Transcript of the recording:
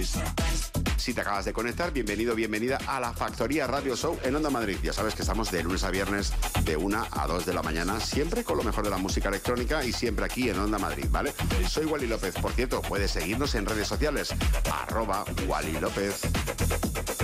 Si te acabas de conectar, bienvenido, bienvenida a la Factoría Radio Show en Onda Madrid. Ya sabes que estamos de lunes a viernes de 1 a 2 de la mañana, siempre con lo mejor de la música electrónica y siempre aquí en Onda Madrid, ¿vale? Soy Wally López. Por cierto, puedes seguirnos en redes sociales, @Wally López.